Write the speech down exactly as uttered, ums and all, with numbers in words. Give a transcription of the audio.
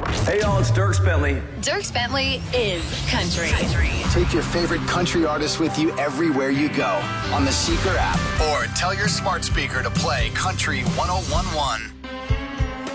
Hey, y'all, it's Dierks Bentley. Dierks Bentley is country. country. Take your favorite country artist with you everywhere you go on the Seeker app. Or tell your smart speaker to play Country one oh one one.